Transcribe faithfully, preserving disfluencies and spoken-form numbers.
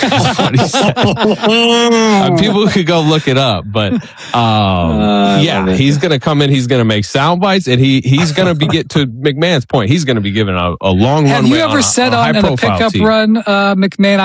That's what he said. Uh, people could go look it up, but um, uh, yeah, he's going to come in. He's going to make sound bites, and he he's going to be get to McMahon's point. He's going to be given a, a long Have runway. you ever on a, said on a, on, on a high-profile pickup team. run, uh, McMahon?